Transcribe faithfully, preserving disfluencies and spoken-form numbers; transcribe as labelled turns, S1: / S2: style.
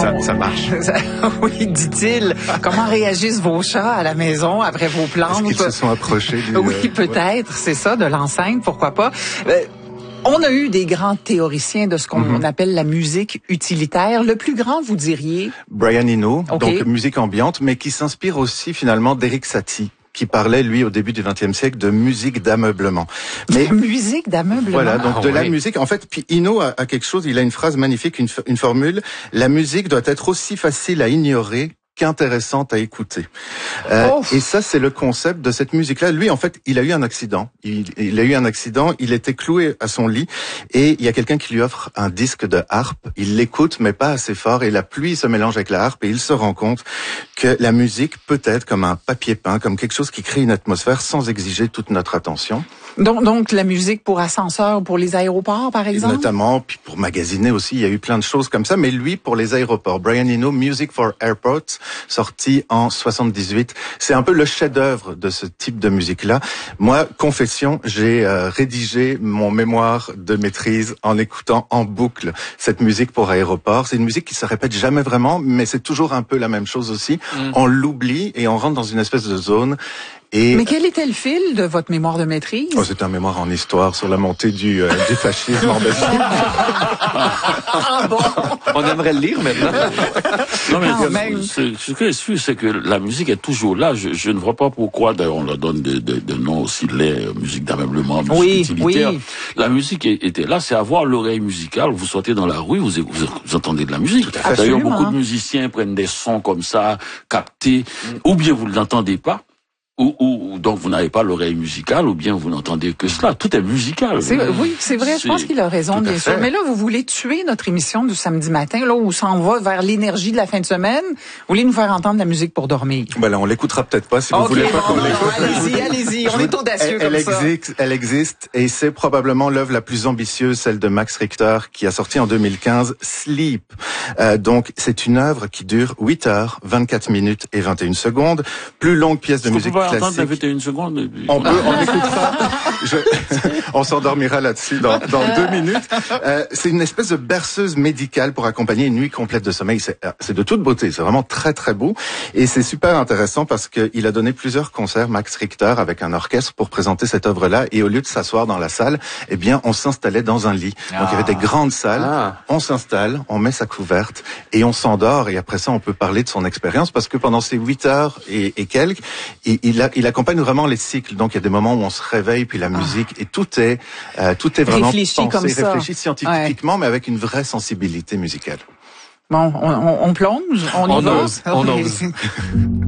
S1: ça, ça marche.
S2: Oui, dit-il. Comment réagissent vos chats à la maison après vos plantes?
S3: Est-ce qu'ils se sont approchés du...
S2: Oui, peut-être, c'est ça, de l'enceinte, pourquoi pas. Euh, On a eu des grands théoriciens de ce qu'on mm-hmm. appelle la musique utilitaire. Le plus grand, vous diriez?
S3: Brian Eno,
S2: okay.
S3: donc musique ambiante, mais qui s'inspire aussi finalement d'Erik Satie, qui parlait, lui, au début du vingtième siècle, de musique d'ameublement.
S2: Mais musique d'ameublement.
S3: Voilà, donc
S1: ah,
S3: de
S1: oui.
S3: la musique. En fait, puis Eno a, a quelque chose, il a une phrase magnifique, une, une formule. La musique doit être aussi facile à ignorer qu'intéressante à écouter. Euh, oh. Et ça, c'est le concept de cette musique-là. Lui, en fait, il a eu un accident. Il, il a eu un accident, il était cloué à son lit et il y a quelqu'un qui lui offre un disque de harpe. Il l'écoute, mais pas assez fort, et la pluie se mélange avec la harpe et il se rend compte que la musique peut être comme un papier peint, comme quelque chose qui crée une atmosphère sans exiger toute notre attention.
S2: Donc, donc la musique pour ascenseurs, pour les aéroports, par exemple?
S3: Notamment, puis pour magasiner aussi, il y a eu plein de choses comme ça, mais lui, pour les aéroports. Brian Eno, Music for Airports, sorti en soixante-dix-huit. C'est un peu le chef-d'œuvre de ce type de musique-là. Moi, confession, j'ai euh, rédigé mon mémoire de maîtrise en écoutant en boucle cette musique pour aéroports. C'est une musique qui se répète jamais vraiment, mais c'est toujours un peu la même chose aussi. Mm. On l'oublie et on rentre dans une espèce de zone. Et
S2: mais quel était le fil de votre mémoire de maîtrise?
S3: Oh, c'est un mémoire en histoire sur la montée du, euh, du fascisme en Belgique.
S2: Ah bon?
S1: On aimerait le lire maintenant.
S4: Non, mais ce, ce que je suis, c'est que la musique est toujours là. Je, je ne vois pas pourquoi, d'ailleurs, on leur donne des de, de noms aussi laids, musique d'ameublement, musique
S2: oui,
S4: utilitaire.
S2: Oui.
S4: La musique était là, c'est avoir l'oreille musicale. Vous sortez dans la rue, vous, vous, vous entendez de la musique. D'ailleurs, beaucoup de musiciens prennent des sons comme ça, captés, mm. ou bien vous ne l'entendez pas. Ou, ou donc vous n'avez pas l'oreille musicale, ou bien vous n'entendez que cela. Tout est musical.
S2: C'est, oui, c'est vrai. C'est, je pense qu'il a raison, bien sûr. Mais là, vous voulez tuer notre émission du samedi matin, là où ça en va vers l'énergie de la fin de semaine. Vous voulez nous faire entendre de la musique pour dormir?
S3: Ben là, on l'écoutera peut-être pas si vous
S2: okay,
S3: voulez pas
S2: bon,
S3: qu'on l'écoute.
S2: Allez-y, allez-y. On est audacieux
S3: elle,
S2: comme
S3: elle
S2: ça.
S3: Existe, elle existe, et c'est probablement l'œuvre la plus ambitieuse, celle de Max Richter, qui a sorti en deux mille quinze, Sleep. Euh, donc, c'est une œuvre qui dure huit heures, vingt-quatre minutes et vingt et une secondes. Plus longue pièce de
S4: Je
S3: musique classique.
S4: Secondes,
S3: on peut, on écoutera. Je, on s'endormira là-dessus dans, dans deux minutes. Euh, c'est une espèce de berceuse médicale pour accompagner une nuit complète de sommeil. C'est, c'est de toute beauté. C'est vraiment très très beau. Et c'est super intéressant parce qu'il a donné plusieurs concerts, Max Richter, avec un orchestre pour présenter cette œuvre-là. Et au lieu de s'asseoir dans la salle, eh bien, on s'installait dans un lit. Ah. Donc il y avait des grandes salles. Ah. On s'installe, on met sa couverte et on s'endort. Et après ça, on peut parler de son expérience parce que pendant ces huit heures et, et quelques, il, il, a, il accompagne vraiment les cycles. Donc il y a des moments où on se réveille, puis la musique, ah. et tout est euh, tout est vraiment
S2: réfléchi
S3: pensé,
S2: comme ça.
S3: réfléchi scientifiquement, ouais. mais avec une vraie sensibilité musicale.
S2: Bon, on, on, on plonge, on, on y va.
S1: ose, on ose.